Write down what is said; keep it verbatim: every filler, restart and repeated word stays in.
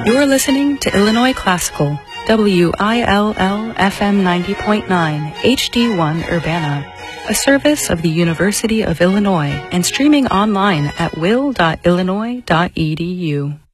You're listening to Illinois Classical, W I L L F M ninety point nine, H D one Urbana, a service of the University of Illinois and streaming online at will dot illinois dot e d u.